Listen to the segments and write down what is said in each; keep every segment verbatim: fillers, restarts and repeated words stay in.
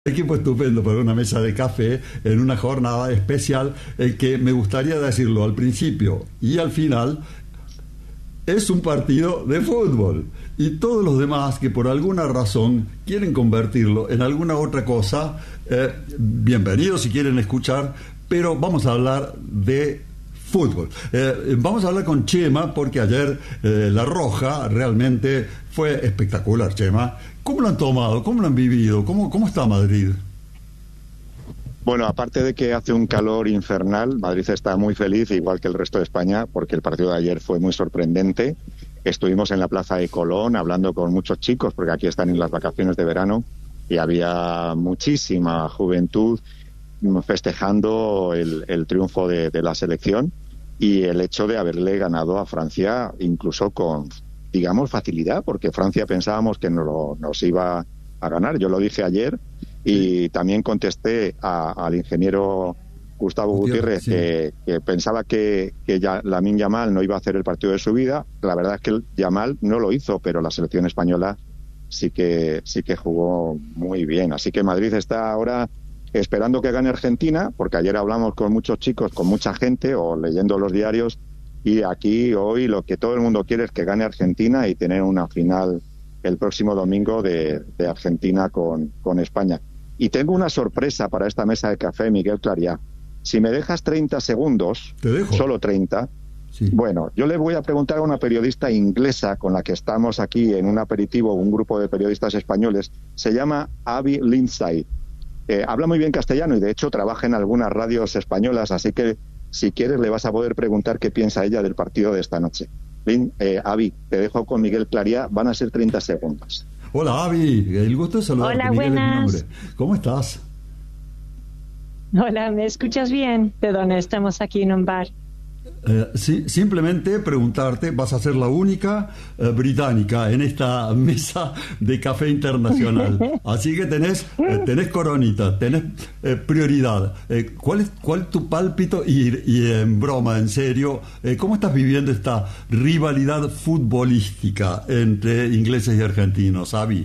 Equipo estupendo para una mesa de café en una jornada especial en que me gustaría decirlo al principio y al final. Es un partido de fútbol y todos los demás que por alguna razón quieren convertirlo en alguna otra cosa, eh, bienvenidos si quieren escuchar, pero vamos a hablar de fútbol. Eh, vamos a hablar con Chema porque ayer eh, La Roja realmente fue espectacular. Chema, ¿cómo lo han tomado? ¿Cómo lo han vivido? ¿Cómo, cómo está Madrid? Bueno, aparte de que hace un calor infernal, Madrid está muy feliz, igual que el resto de España, porque el partido de ayer fue muy sorprendente. Estuvimos en la Plaza de Colón hablando con muchos chicos, porque aquí están en las vacaciones de verano, y había muchísima juventud festejando el, el triunfo de, de la selección y el hecho de haberle ganado a Francia, incluso con, digamos, facilidad, porque Francia pensábamos que no lo, nos iba a ganar. Yo lo dije ayer. Y también contesté a, al ingeniero Gustavo Gutiérrez, sí. que, que pensaba que, que ya, Lamine Yamal no iba a hacer el partido de su vida. La verdad es que el Yamal no lo hizo, pero la selección española sí que sí que jugó muy bien. Así que Madrid está ahora esperando que gane Argentina, porque ayer hablamos con muchos chicos, con mucha gente, o leyendo los diarios, y aquí hoy lo que todo el mundo quiere es que gane Argentina y tener una final el próximo domingo de, de Argentina con, con España. Y tengo una sorpresa para esta mesa de café, Miguel Clariá. Si me dejas treinta segundos, te dejo. Solo treinta, sí. Bueno, yo le voy a preguntar a una periodista inglesa con la que estamos aquí en un aperitivo, un grupo de periodistas españoles, se llama Abby Lindsay. Eh, habla muy bien castellano y de hecho trabaja en algunas radios españolas, así que si quieres le vas a poder preguntar qué piensa ella del partido de esta noche. Lin, eh, Abby, te dejo con Miguel Clariá, van a ser treinta segundos. Hola, Abby, el gusto de saludarte. Hola, Miguel buenas. Es mi nombre. ¿Cómo estás? Hola, ¿me escuchas bien? Perdón, estamos aquí en un bar. Eh, sí, simplemente preguntarte, vas a ser la única eh, británica en esta mesa de café internacional, así que tenés eh, tenés coronita, tenés eh, prioridad. Eh, ¿cuál es cuál es tu pálpito? Y, y en broma, en serio, eh, ¿cómo estás viviendo esta rivalidad futbolística entre ingleses y argentinos, Abby?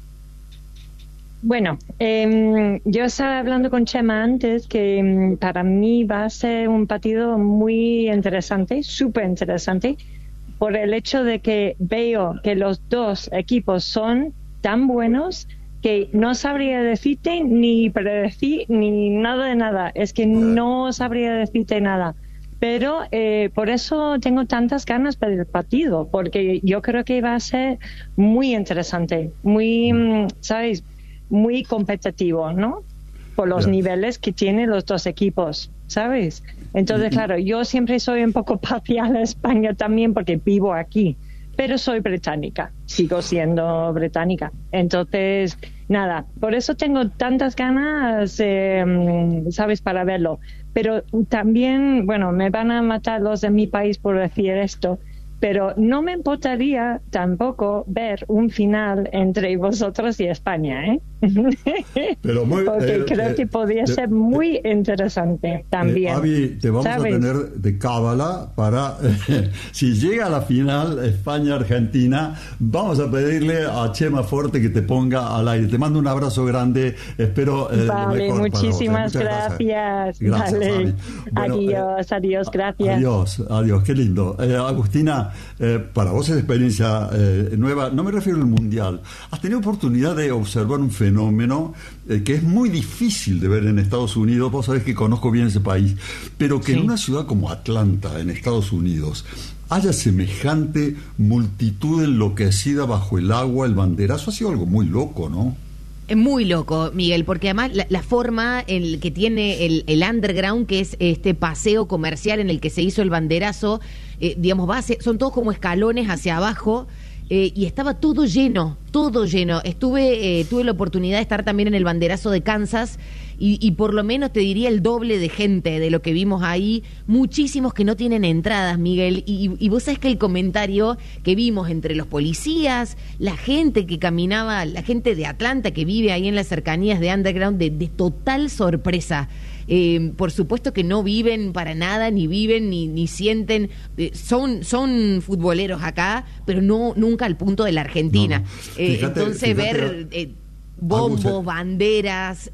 Bueno, eh, yo estaba hablando con Chema antes que eh, para mí va a ser un partido muy interesante, súper interesante, por el hecho de que veo que los dos equipos son tan buenos que no sabría decirte ni predecir ni nada de nada. Es que no sabría decirte nada. Pero eh, por eso tengo tantas ganas para el partido, porque yo creo que va a ser muy interesante, muy, ¿sabes?, muy competitivo, ¿no? Por los yeah. niveles que tienen los dos equipos, ¿sabes? Entonces, claro, yo siempre soy un poco parcial a España también porque vivo aquí, pero soy británica, sigo siendo británica. Entonces, nada, por eso tengo tantas ganas, eh, ¿sabes?, para verlo. Pero también, bueno, me van a matar los de mi país por decir esto, pero no me importaría tampoco ver un final entre vosotros y España, ¿eh? Pero muy, porque eh, creo eh, que podría eh, ser muy eh, interesante también. Eh, Abby, te vamos ¿sabes? a tener de cábala para, eh, si llega a la final España-Argentina, vamos a pedirle a Chema Forte que te ponga al aire. Te mando un abrazo grande, espero eh, vale, lo mejor muchísimas para vos, eh. gracias. Gracias, Vale. Bueno, adiós, eh, adiós, gracias. Adiós, adiós, qué lindo. Eh, Agustina, eh, para vos es experiencia eh, nueva, no me refiero al Mundial. ¿Has tenido oportunidad de observar un fenómeno eh, que es muy difícil de ver en Estados Unidos? Vos sabés que conozco bien ese país, pero que sí. En una ciudad como Atlanta, en Estados Unidos, haya semejante multitud enloquecida bajo el agua, el banderazo, ha sido algo muy loco, ¿no? Es muy loco, Miguel, porque además la, la forma en que tiene el, el underground, que es este paseo comercial en el que se hizo el banderazo, eh, digamos, va hacia, son todos como escalones hacia abajo, eh, y estaba todo lleno, todo lleno. Estuve, eh, tuve la oportunidad de estar también en el banderazo de Kansas, y, y por lo menos te diría el doble de gente de lo que vimos ahí, muchísimos que no tienen entradas, Miguel, y, y vos sabés que el comentario que vimos entre los policías, la gente que caminaba, la gente de Atlanta que vive ahí en las cercanías de Underground, de, de total sorpresa. Eh, por supuesto que no viven para nada, ni viven, ni, ni sienten, eh, son, son futboleros acá, pero no nunca al punto de la Argentina. No, no. Eh, fíjate, entonces fíjate, ver... Eh, bombos, Algo se- banderas,